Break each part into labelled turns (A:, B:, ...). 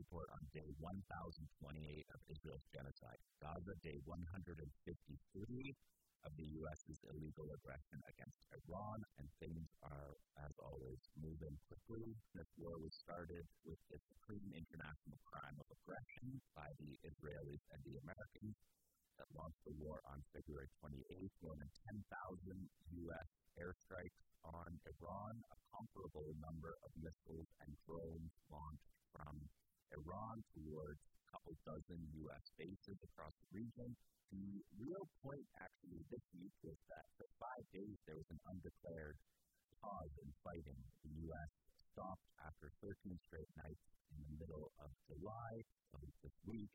A: report on day 1,028 of Israel's genocide. Gaza, day 153 of the U.S.'s illegal aggression against Iran, and things are, as always, moving quickly. This war was started with the supreme international crime of aggression by the Israelis and the Americans that launched the war on February 28th. More than 10,000 U.S. airstrikes on Iran, a comparable number of missiles and drones launched from Iran towards a couple dozen U.S. bases across the region. The real point, actually, this week was that for 5 days there was an undeclared pause in fighting. The U.S. stopped after 13 straight nights in the middle of July of this week,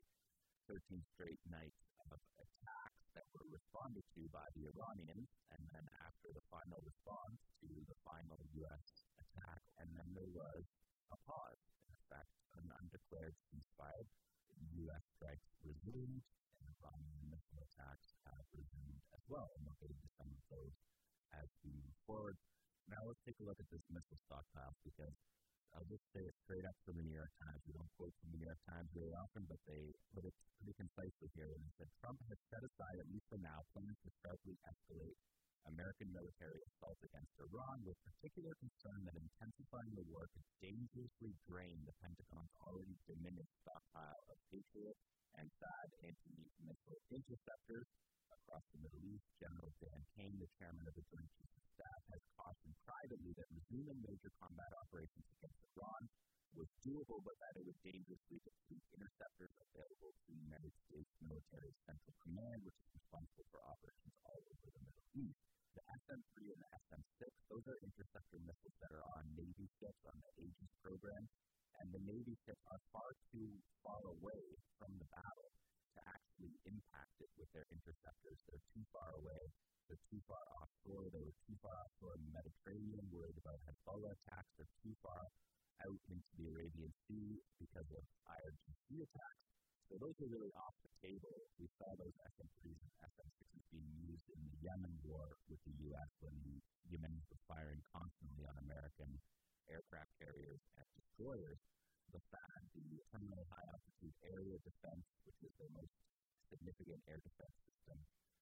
A: 13 straight nights of attacks that were responded to by the Iranians, and then after the final response to the final U.S. attack, and then there was a pause, in effect, an undeclared ceasefire. The U.S. strikes resumed, and Iranian missile attacks have resumed as well, and we'll get into some of those as we move forward. Now let's take a look at this missile stockpile, because I'll just say it straight up from the New York Times. We don't quote from the New York Times very often, but they put it pretty concisely here. And it said, Trump has set aside, at least for now, plans to sharply escalate American military assault against Iran, with particular concern that intensifying the war could dangerously drain the Pentagon's already diminished stockpile of Patriot and THAAD anti-missile interceptors across the Middle East. General Dan Kane, the chairman of the Joint Chiefs of Staff, has cautioned privately that resuming major combat operations against Iran was doable, but that it would dangerously deplete interceptors available to the United States military Central Command, which is responsible for operations all over the Middle East. The SM-3 and the SM-6, those are interceptor missiles that are on Navy ships on the Aegis program, and the Navy ships are far too far away from the battle to actually impact it with their interceptors. They're too far away. They're too far offshore. They were too far offshore in the Mediterranean, worried about Hezbollah attacks. They're too far out into the Arabian Sea because of IRGC attacks. So those are really off the table. We saw those SM-3s and SM-6s being used in the Yemen war with the U.S. when the Yemenis were firing constantly on American aircraft carriers and destroyers. The THAAD, the Terminal High Altitude Area Defense, which is their most significant air defense system,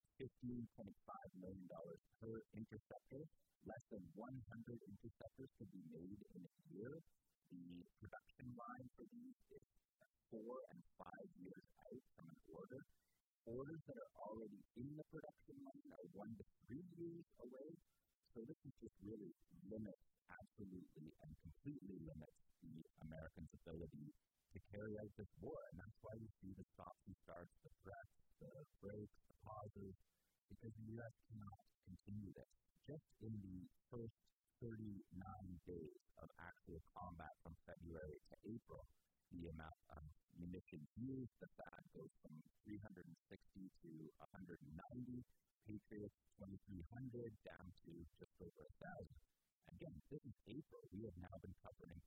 A: $15.5 million per interceptor. Less than 100 interceptors could be made in a year. The production line for these is 4 and 5 years out from an order. Orders that are already in the production line are 1 to 3 years away. So this is just really limits, absolutely and completely limits the Americans' ability to carry out this war. And that's why we see the stops and starts, the threats, the breaks, the pauses, because the U.S. cannot continue this. Just in the first 39 days of actual combat from February to April, the amount of munitions used, the THAAD goes from 360 to 190